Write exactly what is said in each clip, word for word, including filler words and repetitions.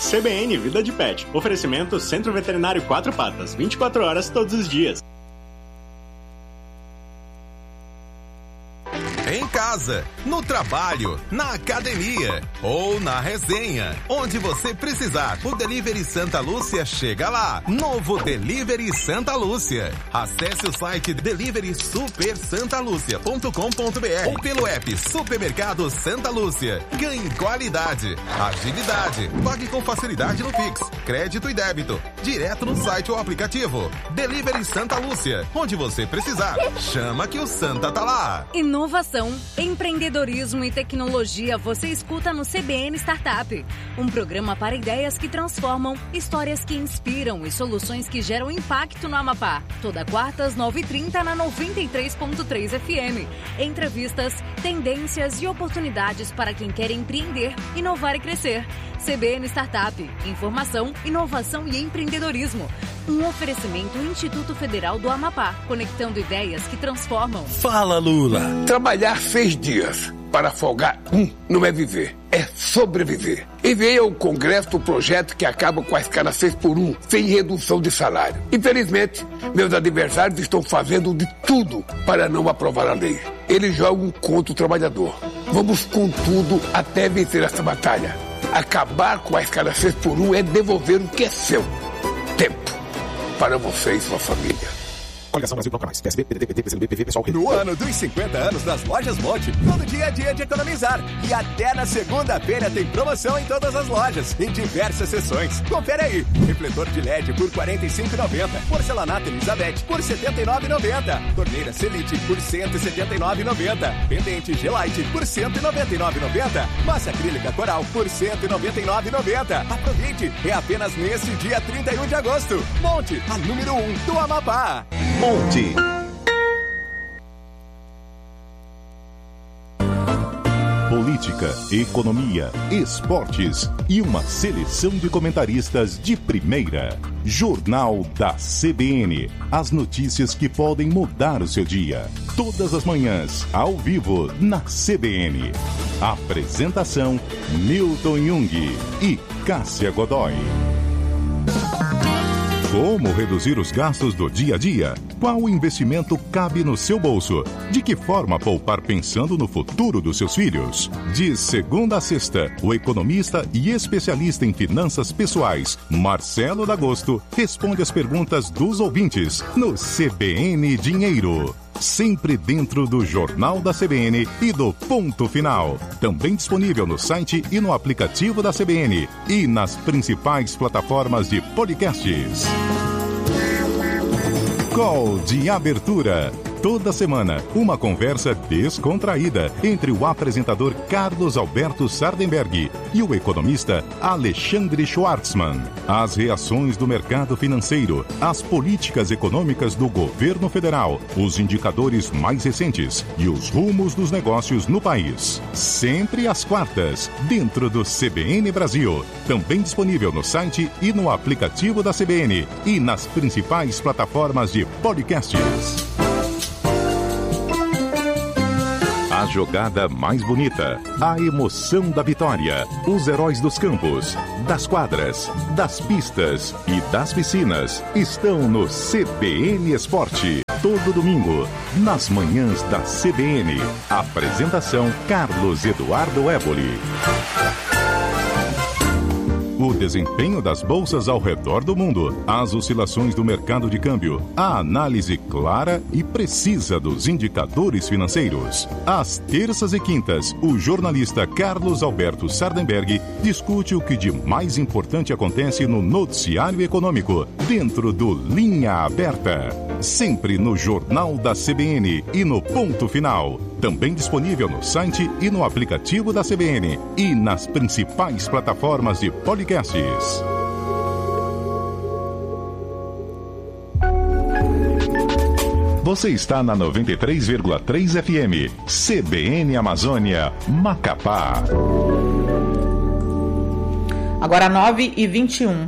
C B N Vida de Pet. Oferecimento Centro Veterinário Quatro Patas. vinte e quatro horas todos os dias. Em casa, no trabalho, na academia ou na resenha. Onde você precisar, o Delivery Santa Lúcia chega lá. Novo Delivery Santa Lúcia. Acesse o site delivery super santa lúcia ponto com ponto b r ou pelo app Supermercado Santa Lúcia. Ganhe qualidade, agilidade, pague com facilidade no Pix, crédito e débito, direto no site ou aplicativo. Delivery Santa Lúcia. Onde você precisar, chama que o Santa tá lá. Inovação, empreendedorismo e tecnologia você escuta no C B N Startup. Um programa para ideias que transformam, histórias que inspiram e soluções que geram impacto no Amapá. Toda quarta às nove e trinta na noventa e três ponto três F M. Entrevistas, tendências e oportunidades para quem quer empreender, inovar e crescer. C B N Startup. Informação, inovação e empreendedorismo. Um oferecimento Instituto Federal do Amapá, conectando ideias que transformam. Fala, Lula! Trabalhar seis dias para folgar um não é viver, é sobreviver. Enviei ao Congresso o projeto que acaba com a escala seis por um, sem redução de salário. Infelizmente, meus adversários estão fazendo de tudo para não aprovar a lei. Eles jogam contra o trabalhador. Vamos com tudo até vencer essa batalha. Acabar com a escala seis por um é devolver o que é seu. Tempo. Para você e sua família. Coligação Brasil Procamais. P S B, P D T, P T, P C do B, P V, Pessoal. No ano dos cinquenta anos das lojas Monte, todo dia é dia de economizar. E até na segunda-feira tem promoção em todas as lojas, em diversas seções. Confere aí. Refletor de L E D por quarenta e cinco reais e noventa centavos. Porcelanato Elizabeth por setenta e nove reais e noventa centavos. Torneira Selite por cento e setenta e nove reais e noventa centavos. Pendente Gelite por cento e noventa e nove reais e noventa centavos. Massa acrílica Coral por cento e noventa e nove reais e noventa centavos. Aproveite. É apenas nesse dia trinta e um de agosto. Monte, a número um do Amapá. Monte. Política, economia, esportes e uma seleção de comentaristas de primeira. Jornal da C B N. As notícias que podem mudar o seu dia. Todas as manhãs, ao vivo, na C B N. Apresentação: Newton Jung e Cássia Godoy. Como reduzir os gastos do dia a dia? Qual investimento cabe no seu bolso? De que forma poupar pensando no futuro dos seus filhos? De segunda a sexta, o economista e especialista em finanças pessoais, Marcelo D'Agosto, responde as perguntas dos ouvintes no C B N Dinheiro. Sempre dentro do Jornal da C B N e do Ponto Final. Também disponível no site e no aplicativo da C B N e nas principais plataformas de podcasts. Call de abertura. Toda semana, uma conversa descontraída entre o apresentador Carlos Alberto Sardenberg e o economista Alexandre Schwartzman. As reações do mercado financeiro, as políticas econômicas do governo federal, os indicadores mais recentes e os rumos dos negócios no país. Sempre às quartas, dentro do C B N Brasil. Também disponível no site e no aplicativo da C B N e nas principais plataformas de podcasts. A jogada mais bonita, a emoção da vitória, os heróis dos campos, das quadras, das pistas e das piscinas estão no C B N Esporte. Todo domingo, nas manhãs da C B N. Apresentação: Carlos Eduardo Éboli. O desempenho das bolsas ao redor do mundo, as oscilações do mercado de câmbio, a análise clara e precisa dos indicadores financeiros. Às terças e quintas, o jornalista Carlos Alberto Sardenberg discute o que de mais importante acontece no noticiário econômico, dentro do Linha Aberta. Sempre no Jornal da C B N e no Ponto Final. Também disponível no site e no aplicativo da C B N e nas principais plataformas de podcasts. Você está na noventa e três vírgula três F M, C B N Amazônia, Macapá. Agora nove e vinte e um.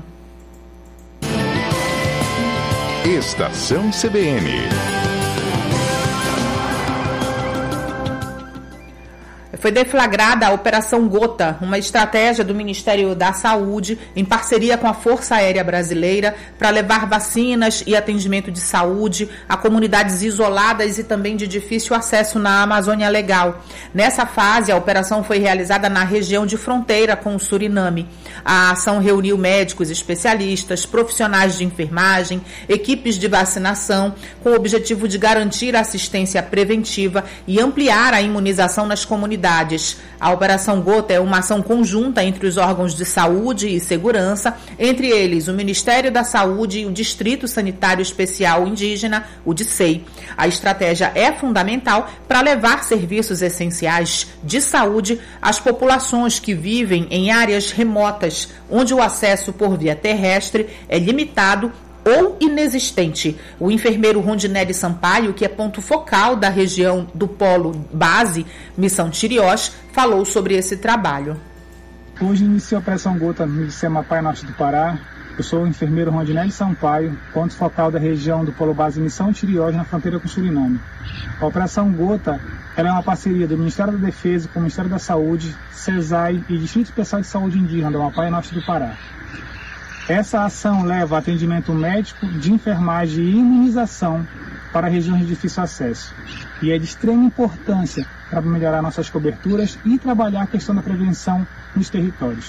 Estação C B N. foi deflagrada a Operação Gota, uma estratégia do Ministério da Saúde, em parceria com a Força Aérea Brasileira, para levar vacinas e atendimento de saúde a comunidades isoladas e também de difícil acesso na Amazônia Legal. Nessa fase, a operação foi realizada na região de fronteira com o Suriname. A ação reuniu médicos especialistas, profissionais de enfermagem, equipes de vacinação, com o objetivo de garantir assistência preventiva e ampliar a imunização nas comunidades. A Operação Gota é uma ação conjunta entre os órgãos de saúde e segurança, entre eles o Ministério da Saúde e o Distrito Sanitário Especial Indígena, o D S E I. A estratégia é fundamental para levar serviços essenciais de saúde às populações que vivem em áreas remotas, onde o acesso por via terrestre é limitado ou inexistente. O enfermeiro Rondinelli Sampaio, que é ponto focal da região do Polo Base, Missão Tiriós, falou sobre esse trabalho. Hoje iniciou a Operação Gota no I C E Amapá, norte do Pará. Eu sou o enfermeiro Rondinelli Sampaio, ponto focal da região do Polo Base Missão Tiriós, na fronteira com o Suriname. A Operação Gota ela é uma parceria do Ministério da Defesa com o Ministério da Saúde, CESAI e Distrito Especial de Saúde Indígena do Amapá e norte do Pará. Essa ação leva atendimento médico, de enfermagem e imunização para regiões de difícil acesso. E é de extrema importância para melhorar nossas coberturas e trabalhar a questão da prevenção nos territórios.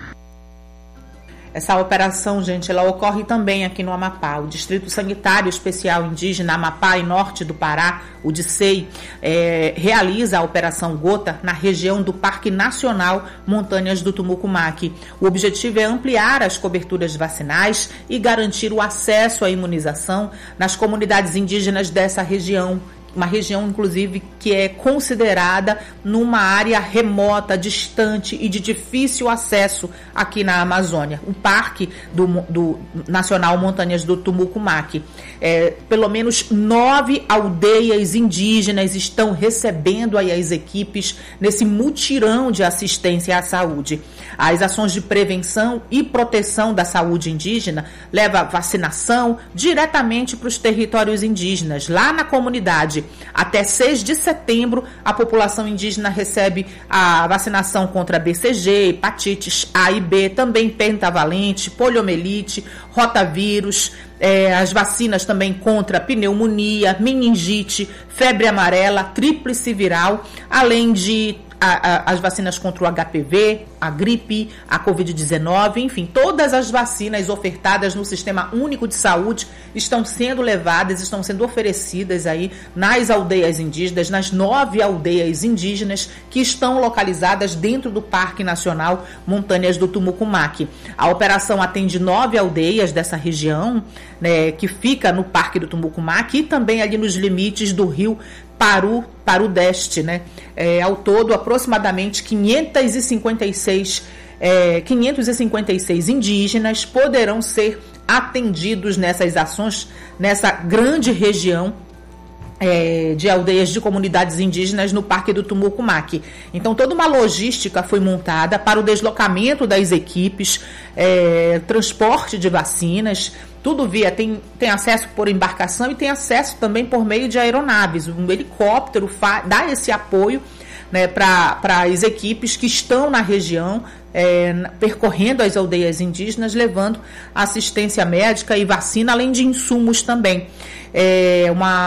Essa operação, gente, ela ocorre também aqui no Amapá. O Distrito Sanitário Especial Indígena Amapá e Norte do Pará, o D S E I, é, realiza a Operação Gota na região do Parque Nacional Montanhas do Tumucumaque. O objetivo é ampliar as coberturas vacinais e garantir o acesso à imunização nas comunidades indígenas dessa região. Uma região, inclusive, que é considerada numa área remota, distante e de difícil acesso aqui na Amazônia. O Parque do, do Nacional Montanhas do Tumucumaque. É, pelo menos nove aldeias indígenas estão recebendo aí as equipes nesse mutirão de assistência à saúde. As ações de prevenção e proteção da saúde indígena levam a vacinação diretamente para os territórios indígenas, lá na comunidade. Até seis de setembro, a população indígena recebe a vacinação contra B C G, hepatites A e B, também pentavalente, poliomielite, rotavírus, é, as vacinas também contra pneumonia, meningite, febre amarela, tríplice viral, além de a, a, as vacinas contra o H P V, a gripe, a covid dezenove, enfim, todas as vacinas ofertadas no Sistema Único de Saúde estão sendo levadas, estão sendo oferecidas aí nas aldeias indígenas, nas nove aldeias indígenas que estão localizadas dentro do Parque Nacional Montanhas do Tumucumaque. A operação atende nove aldeias dessa região, né, que fica no Parque do Tumucumaque e também ali nos limites do rio Paru, Paru-Deste, né? É, ao todo, aproximadamente quinhentos e cinquenta e seis, é, quinhentos e cinquenta e seis indígenas poderão ser atendidos nessas ações, nessa grande região É, de aldeias de comunidades indígenas no Parque do Tumucumaque. Então, toda uma logística foi montada para o deslocamento das equipes, é, transporte de vacinas, tudo via, tem, tem acesso por embarcação e tem acesso também por meio de aeronaves. Um helicóptero fa- dá esse apoio, né, para as equipes que estão na região, é, percorrendo as aldeias indígenas, levando assistência médica e vacina, além de insumos também. É uma